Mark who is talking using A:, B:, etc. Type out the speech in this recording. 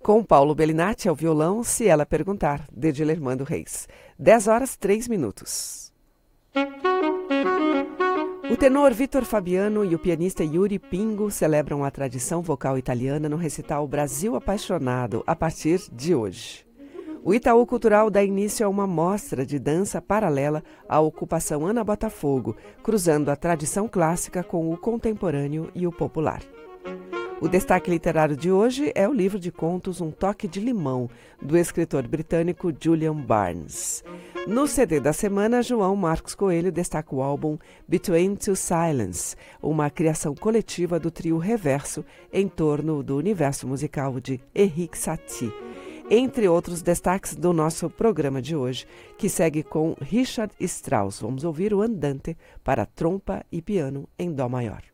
A: Com Paulo Bellinati ao violão, Se Ela Perguntar, de Dilermando Reis. 10h03. O tenor Vitor Fabiano e o pianista Yuri Pingo celebram a tradição vocal italiana no recital Brasil Apaixonado, a partir de hoje. O Itaú Cultural dá início a uma mostra de dança paralela à ocupação Ana Botafogo, cruzando a tradição clássica com o contemporâneo e o popular. O destaque literário de hoje é o livro de contos Um Toque de Limão, do escritor britânico Julian Barnes. No CD da semana, João Marcos Coelho destaca o álbum Between Two Silence, uma criação coletiva do trio Reverso em torno do universo musical de Erik Satie. Entre outros destaques do nosso programa de hoje, que segue com Richard Strauss. Vamos ouvir o Andante para trompa e piano em Dó maior.